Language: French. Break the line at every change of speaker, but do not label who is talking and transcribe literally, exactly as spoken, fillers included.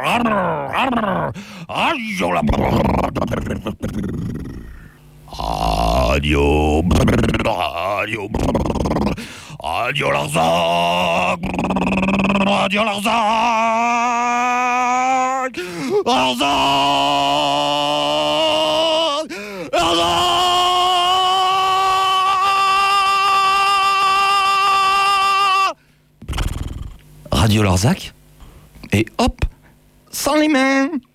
Radio. Radio. Radio Larzac. Radio Larzac. Larzac. Larzac. Radio Larzac. Et hop, sans les mains.